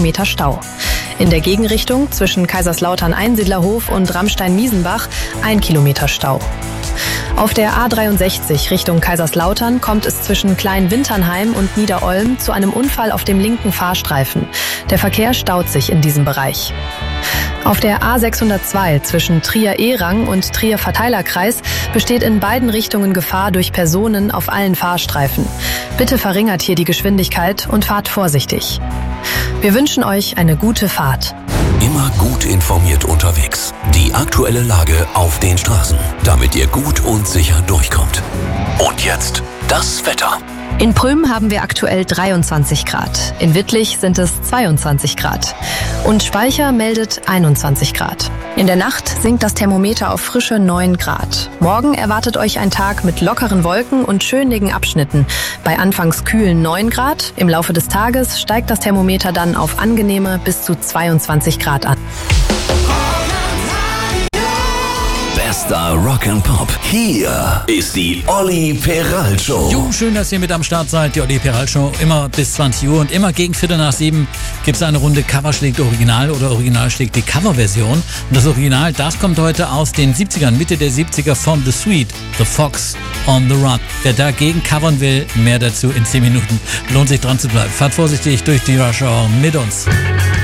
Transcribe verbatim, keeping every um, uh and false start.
Kilometer Stau. In der Gegenrichtung zwischen Kaiserslautern-Einsiedlerhof und Ramstein-Miesenbach ein Kilometer Stau. Auf der A dreiundsechzig Richtung Kaiserslautern kommt es zwischen Klein-Winternheim und Niederolm zu einem Unfall auf dem linken Fahrstreifen. Der Verkehr staut sich in diesem Bereich. Auf der A sechshundertzwei zwischen Trier-Ehrang und Trier-Verteilerkreis besteht in beiden Richtungen Gefahr durch Personen auf allen Fahrstreifen. Bitte verringert hier die Geschwindigkeit und fahrt vorsichtig. Wir wünschen euch eine gute Fahrt. Immer gut informiert unterwegs. Die aktuelle Lage auf den Straßen, damit ihr gut und sicher durchkommt. Und jetzt das Wetter. In Prüm haben wir aktuell dreiundzwanzig Grad. In Wittlich sind es zweiundzwanzig Grad. Und Speicher meldet einundzwanzig Grad. In der Nacht sinkt das Thermometer auf frische neun Grad. Morgen erwartet euch ein Tag mit lockeren Wolken und schönigen Abschnitten. Bei anfangs kühlen neun Grad. Im Laufe des Tages steigt das Thermometer dann auf angenehme bis zu zweiundzwanzig Grad an. Bester Rock'n'Pop. Hier ist die Olli Peral Show. Jo, schön, dass ihr mit am Start seid. Die Olli Peral Show immer bis zwanzig Uhr und immer gegen Viertel nach sieben gibt es eine Runde Cover schlägt Original oder Original schlägt die Coverversion. Und das Original, das kommt heute aus den siebzigern, Mitte der siebziger von The Sweet, The Fox on the Run. Wer dagegen covern will, mehr dazu in zehn Minuten. Lohnt sich dran zu bleiben. Fahrt vorsichtig durch die Rush Hour mit uns.